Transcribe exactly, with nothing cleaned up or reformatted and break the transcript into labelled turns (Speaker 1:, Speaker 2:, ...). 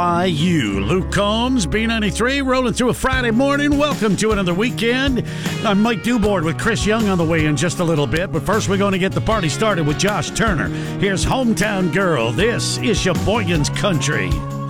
Speaker 1: By you, Luke Combs, B ninety-three, rolling through a Friday morning. Welcome to another weekend. I'm Mike Dewboard with Chris Young on the way in just a little bit, but first we're going to get the party started with Josh Turner. Here's Hometown Girl. This is Sheboygan's Country.